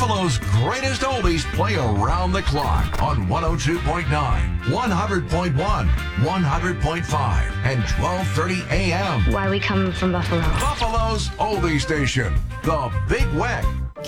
Buffalo's greatest oldies play around the clock on 102.9, 100.1, 100.5, and 1230 a.m. Why we come from Buffalo. Buffalo's oldie station, the Big Weck.